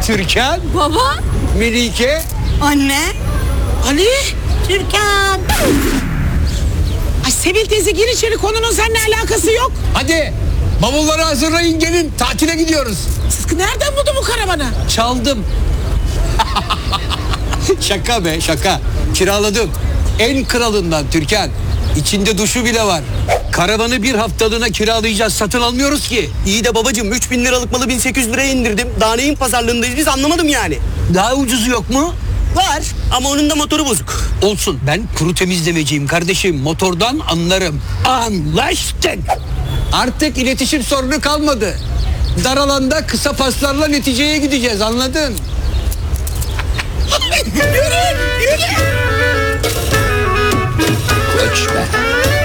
Türkan, Baba. Melike, Anne. Ali. Türkan. Ay Sevil teyze gir içeri, konunun seninle alakası yok. hadi bavulları hazırlayın, gelin tatile gidiyoruz. Sıtkı nereden buldu bu karavanı? Çaldım. Şaka be, şaka. Kiraladım. En kralından Türkan. İçinde duşu bile var. Karavanı bir haftalığına kiralayacağız, satın almıyoruz ki. İyi de babacığım 3.000 liralık malı 1.800 liraya indirdim. Daha neyin pazarlığındayız biz, anlamadım yani. Daha ucuzu yok mu? Var ama onun da motoru bozuk. Olsun, ben kuru temizlemeciyim kardeşim. Motordan anlarım. Anlaştık. Artık iletişim sorunu kalmadı. Dar alanda kısa paslarla neticeye gideceğiz, anladın? Yürü, yürü. Koç be.